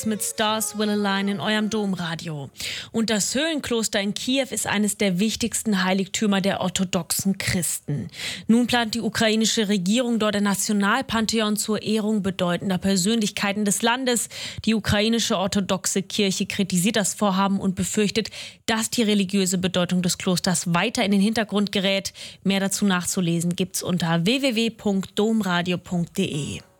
mit Stars Will Align in eurem Domradio. Und das Höhlenkloster in Kiew ist eines der wichtigsten Heiligtümer der orthodoxen Christen. Nun plant die ukrainische Regierung dort ein Nationalpantheon zur Ehrung bedeutender Persönlichkeiten des Landes. Die ukrainische orthodoxe Kirche kritisiert das Vorhaben und befürchtet, dass die religiöse Bedeutung des Klosters weiter in den Hintergrund gerät. Mehr dazu nachzulesen gibt's unter www.domradio.de.